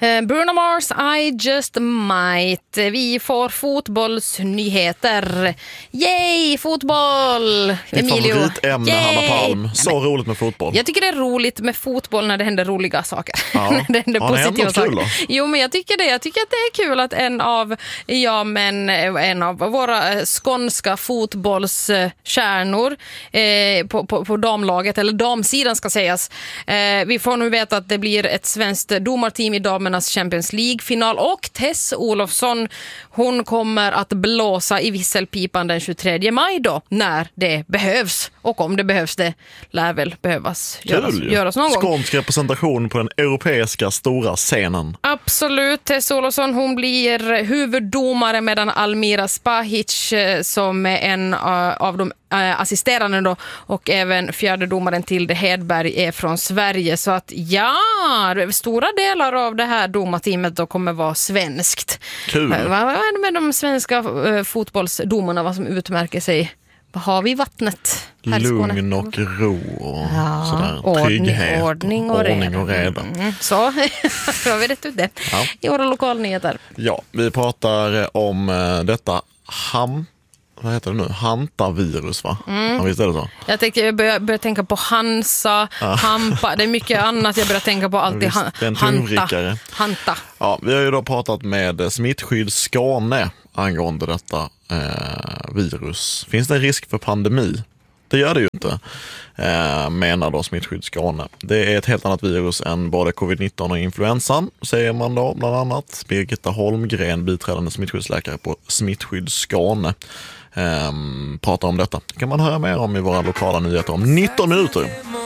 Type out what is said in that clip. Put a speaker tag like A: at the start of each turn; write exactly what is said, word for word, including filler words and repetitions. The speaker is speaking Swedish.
A: Bruno Mars, I just might. Vi får fotbollsnyheter. Yay, fotboll! Emilio.
B: Favoritämne,
A: Yay!
B: Hanna Palm. Så
A: Nej, men,
B: roligt med fotboll.
A: Jag tycker det är roligt med fotboll när det händer roliga saker.
B: Ja.
A: när det händer
B: Har det
A: positiva
B: hänt något kul
A: saker.
B: då?
A: Jo, men jag tycker det. Jag tycker att det är kul att en av, ja, men en av våra skånska fotbollsstjärnor eh, på, på, på damlaget, eller damsidan ska sägas. Eh, vi får nu veta att det blir ett svenskt domarteam i damernas Champions League-final, och Tess Olofsson, hon kommer att blåsa i visselpipan den tjugotredje maj då, när det behövs. Och om det behövs, det lär väl behövas göras, göras någon gång.
B: Skånsk representation på den europeiska stora scenen.
A: Absolut. Tess Olofsson, hon blir huvuddomare, medan Almira Spahic, som är en av de assisterande då, och även fjärde domaren Tilde Hedberg, är från Sverige. Så att ja, stora delar av det här domarteamet då kommer vara svenskt.
B: Kul.
A: Vad är det med de svenska fotbollsdomarna, vad som utmärker sig? Vad har vi i vattnet?
B: Lugn och ro och
A: ja,
B: sådär.
A: Ordning,
B: Trygghet.
A: ordning och reda.
B: Ordning och reda.
A: Mm, så har vi rätt ut det.
B: Ja.
A: I våra lokalnyheter.
B: Ja, vi pratar om detta ham... Vad heter det nu? Hantavirus, va? Mm. Ja, visst är det så?
A: Jag, tänker, jag börjar, börjar tänka på Hansa, ah. Hampa. Det är mycket annat jag börjar tänka på. Alltid
B: visst,
A: han, Hanta. Hanta.
B: Ja, vi har ju då pratat med Smittskydd Skåne angående detta eh, virus. Finns det en risk för pandemi? Det gör det ju inte, eh, menar då Smittskydd Skåne. Det är ett helt annat virus än både covid nitton och influensan, säger man då bland annat. Birgitta Holmgren, biträdande smittskyddsläkare på Smittskydd Skåne, eh, pratar om detta. Det kan man höra mer om i våra lokala nyheter om nitton minuter.